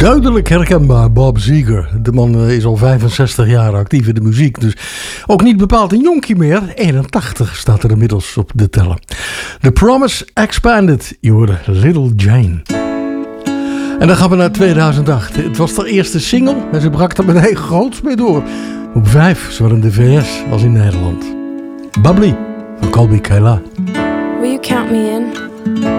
Duidelijk herkenbaar, Bob Seger. De man is al 65 jaar actief in de muziek. Dus ook niet bepaald een jonkie meer. 81 staat er inmiddels op de teller. The Promise Expanded. Je hoorde Little Jane. En dan gaan we naar 2008. Het was de eerste single en ze brak er meteen groots mee door. Op 5, zowel in de VS als in Nederland. Bubbly van Colby Kayla. Will you count me in?